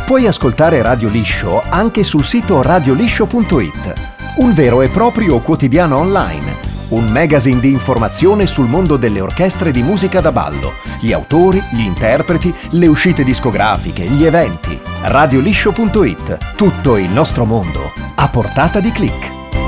Puoi ascoltare Radio Liscio anche sul sito radioliscio.it, un vero e proprio quotidiano online, un magazine di informazione sul mondo delle orchestre di musica da ballo, gli autori, gli interpreti, le uscite discografiche, gli eventi. Radioliscio.it, tutto il nostro mondo a portata di click.